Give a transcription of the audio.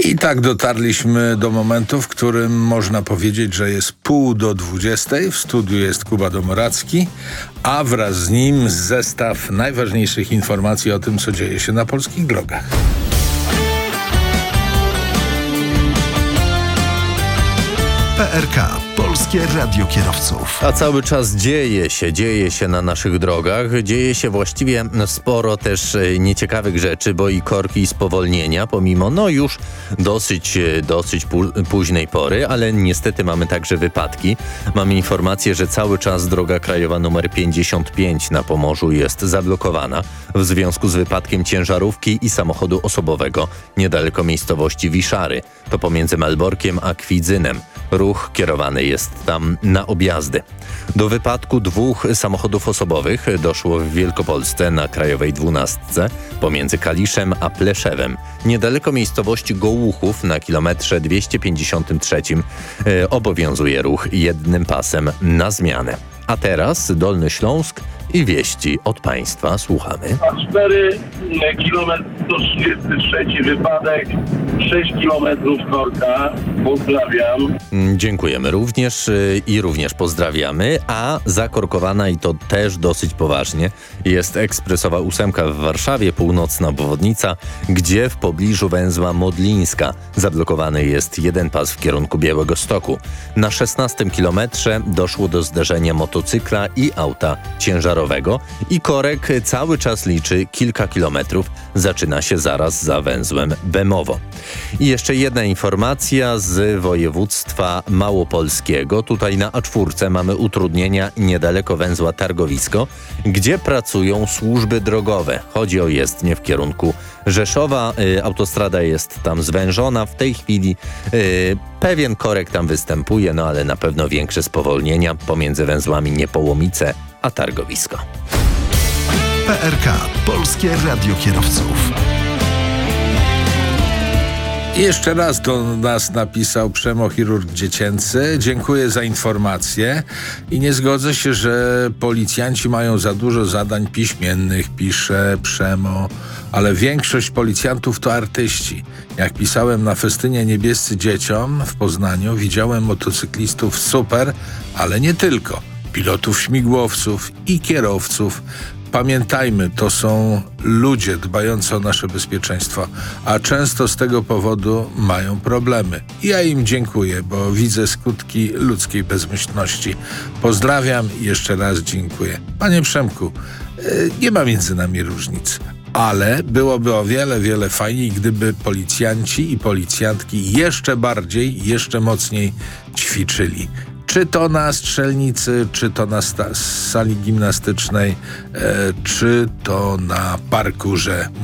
I tak dotarliśmy do momentu, w którym można powiedzieć, że jest 11:30. W studiu jest Kuba Domoracki, a wraz z nim zestaw najważniejszych informacji o tym, co dzieje się na polskich drogach. PRK, Polskie Radio Kierowców. A cały czas dzieje się na naszych drogach. Dzieje się właściwie sporo też nieciekawych rzeczy, bo i korki, i spowolnienia, pomimo już dosyć późnej pory, ale niestety mamy także wypadki. Mamy informację, że cały czas droga krajowa nr 55 na Pomorzu jest zablokowana w związku z wypadkiem ciężarówki i samochodu osobowego niedaleko miejscowości Wiszary. To pomiędzy Malborkiem a Kwidzynem. Ruch kierowany jest tam na objazdy. Do wypadku 2 samochodów osobowych doszło w Wielkopolsce na Krajowej 12 pomiędzy Kaliszem a Pleszewem. Niedaleko miejscowości Gołuchów na kilometrze 253 obowiązuje ruch jednym pasem na zmianę. A teraz Dolny Śląsk i wieści od państwa. Słuchamy. 4 km 133 wypadek, 6 km korka. Pozdrawiam. Dziękujemy również i również pozdrawiamy. A zakorkowana, i to też dosyć poważnie, jest ekspresowa 8 w Warszawie, północna obwodnica, gdzie w pobliżu węzła Modlińska zablokowany jest jeden pas w kierunku Białegostoku. Na 16 kilometrze doszło do zderzenia motocykla i auta ciężarowego i korek cały czas liczy kilka kilometrów. Zaczyna się zaraz za węzłem Bemowo. I jeszcze jedna informacja z województwa małopolskiego. Tutaj na A4 mamy utrudnienia niedaleko węzła Targowisko, gdzie pracują służby drogowe. Chodzi o jezdnię w kierunku Rzeszowa. Autostrada jest tam zwężona. W tej chwili pewien korek tam występuje, ale na pewno większe spowolnienia pomiędzy węzłami Niepołomice a Targowisko. PRK, Polskie Radio Kierowców. I jeszcze raz do nas napisał Przemo-chirurg dziecięcy. Dziękuję za informację i nie zgodzę się, że policjanci mają za dużo zadań piśmiennych, pisze Przemo, ale większość policjantów to artyści. Jak pisałem na festynie Niebiescy dzieciom w Poznaniu, widziałem motocyklistów super, ale nie tylko. Pilotów śmigłowców i kierowców. Pamiętajmy, to są ludzie dbający o nasze bezpieczeństwo, a często z tego powodu mają problemy. Ja im dziękuję, bo widzę skutki ludzkiej bezmyślności. Pozdrawiam i jeszcze raz dziękuję. Panie Przemku, nie ma między nami różnic, ale byłoby o wiele fajniej, gdyby policjanci i policjantki jeszcze bardziej, jeszcze mocniej ćwiczyli. Czy to na strzelnicy, czy to na sali gimnastycznej, czy to na parkurze